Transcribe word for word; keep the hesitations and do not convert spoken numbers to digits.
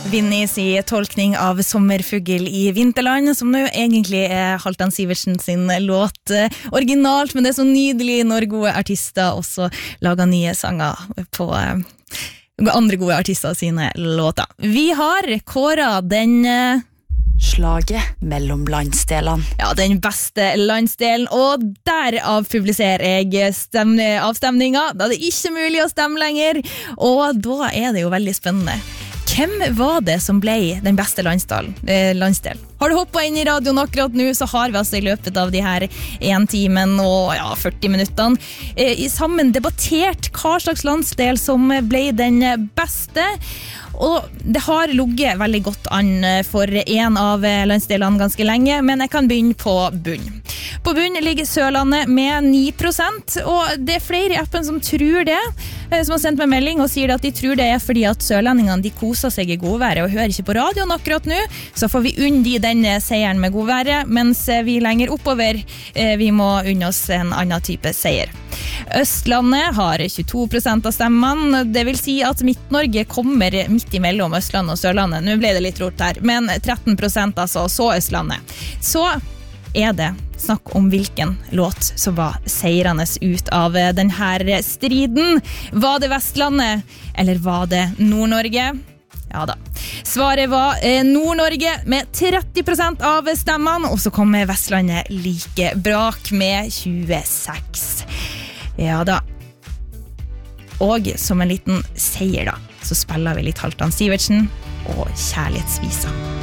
Vinnis i tolkning av Sommerfugl i Vinterland, som nå egentlig er Halvdan Sivertsen sin låt originalt, men det er så nydelig når gode artister også lager nye sanger på andre gode artister sine låter. Vi har kåret den slaget mellom landsdelene. Ja, den beste landsdelen, og derav publiserer jeg stemme, avstemninga, da det ikke er mulig å stemme lenger, og da er det jo veldig spennende. Hvem var det som ble den beste landsdelen? Eh, landsdel? Har du hoppet inn i radioen akkurat nå, så har vi altså i løpet av de her en timen og ja, førti minuttene eh, sammen debattert hva slags landsdel som ble den beste. Og det har ligget veldig godt an for en av landsdelene ganske lenge, men jeg kan begynne på bunn. På bunn ligger Sørlandet med ni prosent, og det er flere i appen som tror det, som har sendt meg melding og sier at de tror det er fordi at sørlendingene de koser seg i godværet og hører ikke på radioen akkurat nå, så får vi unne de den seieren med godværet, mens vi lenger oppover, vi må unne oss en annen type seier. Østlandet har tjueto prosent av stemmene, det vil si at Midt-Norge kommer midt imellom Østlandet og Sørlandet. Nå ble det litt rort her, men tretten prosent altså, så Østlandet. Så er det snakk om hvilken låt som var seirende ut av denne striden. Var det Vestlandet, eller var det Nord-Norge? Ja da. Svaret var eh, Nord-Norge med tretti prosent av stemmene, og så kom Vestlandet like brak med tjueseks. Ja da. Og som en liten seier da, så spiller vi litt Halvdan Sivertsen og Kjærlighetsvisa.